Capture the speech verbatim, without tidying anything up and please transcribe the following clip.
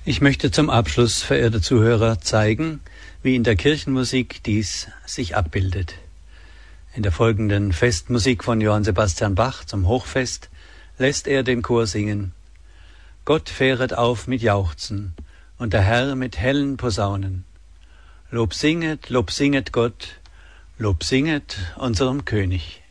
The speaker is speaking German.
Ich möchte zum Abschluss, verehrte Zuhörer, zeigen, wie in der Kirchenmusik dies sich abbildet. In der folgenden Festmusik von Johann Sebastian Bach zum Hochfest lässt er den Chor singen: Gott fähret auf mit Jauchzen und der Herr mit hellen Posaunen. Lob singet, Lob singet Gott, Lob singet unserem König.